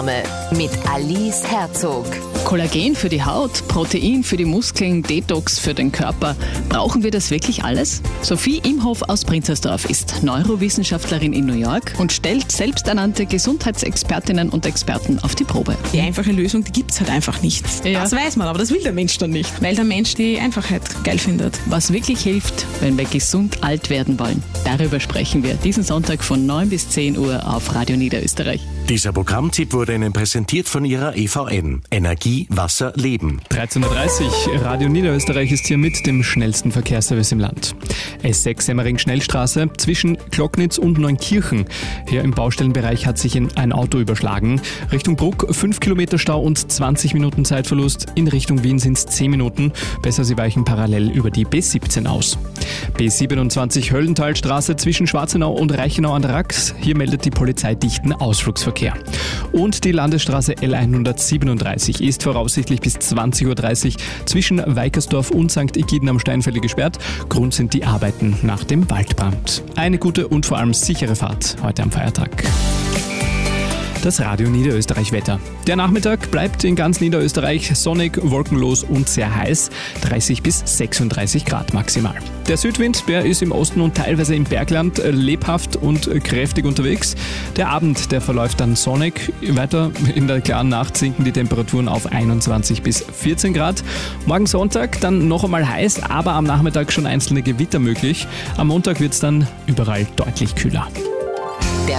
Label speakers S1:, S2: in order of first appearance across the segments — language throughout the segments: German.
S1: mit Alice Herzog.
S2: Kollagen für die Haut, Protein für die Muskeln, Detox für den Körper. Brauchen wir das wirklich alles? Sophie Imhoff aus Prinzersdorf ist Neurowissenschaftlerin in New York und stellt selbsternannte Gesundheitsexpertinnen und Experten auf die Probe.
S3: Die einfache Lösung, die gibt es halt einfach nicht.
S2: Ja.
S3: Das weiß man, aber das will der Mensch dann nicht, weil der Mensch die Einfachheit geil findet.
S2: Was wirklich hilft, wenn wir gesund alt werden wollen. Darüber sprechen wir diesen Sonntag von 9 bis 10 Uhr auf Radio Niederösterreich.
S4: Dieser Programmtipp wurde Ihnen präsentiert von Ihrer EVN. Energie, Wasser, Leben.
S5: 13.30 Uhr, Radio Niederösterreich ist hier mit dem schnellsten Verkehrsservice im Land. S6 Semmering-Schnellstraße zwischen Glocknitz und Neunkirchen. Hier im Baustellenbereich hat sich ein Auto überschlagen. Richtung Bruck 5 Kilometer Stau und 20 Minuten Zeitverlust. In Richtung Wien sind es 10 Minuten. Besser, Sie weichen parallel über die B17 aus. B27 Höllentalstraße zwischen Schwarzenau und Reichenau an der Rax. Hier meldet die Polizei dichten Ausflugsverkehr. Und die Landesstraße L137 ist voraussichtlich bis 20.30 Uhr zwischen Weikersdorf und St. Egiden am Steinfelde gesperrt. Grund sind die Arbeiten nach dem Waldbrand. Eine gute und vor allem sichere Fahrt heute am Feiertag. Das Radio Niederösterreich-Wetter. Der Nachmittag bleibt in ganz Niederösterreich sonnig, wolkenlos und sehr heiß. 30 bis 36 Grad maximal. Der Südwind, der ist im Osten und teilweise im Bergland lebhaft und kräftig unterwegs. Der Abend, der verläuft dann sonnig. Weiter in der klaren Nacht sinken die Temperaturen auf 21 bis 14 Grad. Morgen Sonntag dann noch einmal heiß, aber am Nachmittag schon einzelne Gewitter möglich. Am Montag wird es dann überall deutlich kühler.
S1: Der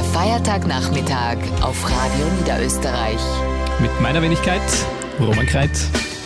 S1: Feiertagnachmittag auf Radio Niederösterreich.
S5: Mit meiner Wenigkeit, Roman Kreit.